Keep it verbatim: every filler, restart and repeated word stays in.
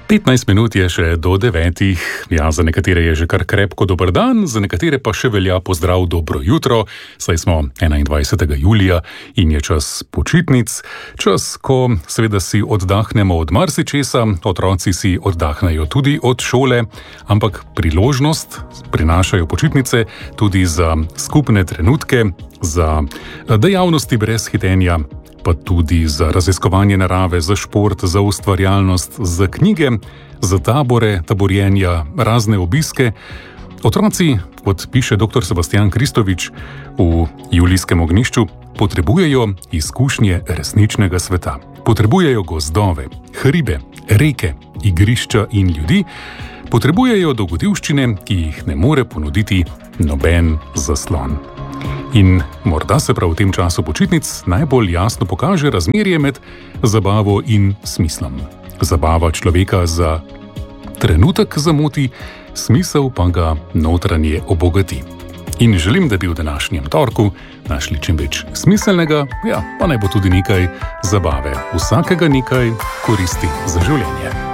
petnajst minut je še do devetih, ja, za nekatere je že kar krepko dober dan, za nekatere pa še velja pozdrav dobro jutro, saj smo enaindvajsetega julija in je čas počitnic, čas, ko seveda si oddahnemo od marsičesa, otroci si oddahnejo tudi od šole, ampak priložnost prinašajo počitnice tudi za skupne trenutke, za dejavnosti brez hitenja, pa tudi za raziskovanje narave, za šport, za ustvarjalnost, za knjige, za tabore, taborjenja, razne obiske. Otroci, kot piše doktor Sebastian Kristovič v Julijskem ognjišču, potrebujejo izkušnje resničnega sveta. Potrebujejo gozdove, hribe, reke, igrišča in ljudi. Potrebujejo dogodivščine, ki jih ne more ponuditi noben zaslon. In morda se prav v tem času počitnic najbolj jasno pokaže razmerje med zabavo in smislom. Zabava človeka za trenutek zamoti, smisel pa ga notranje obogati. In želim, da bi v današnjem torku našli čim več smiselnega, ja, pa naj bo tudi nekaj zabave. Vsakega nekaj koristi za življenje.